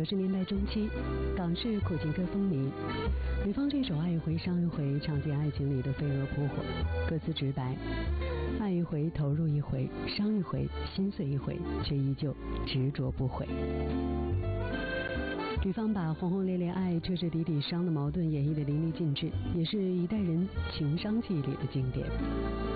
90年代中期，港式苦情歌风靡。女方这首《爱一回伤一回》唱尽爱情里的飞蛾扑火，歌词直白，爱一回投入一回，伤一回心碎一回，却依旧执着不悔。女方把轰轰烈烈爱、彻彻底底伤的矛盾演绎得淋漓尽致，也是一代人情伤记忆里的经典。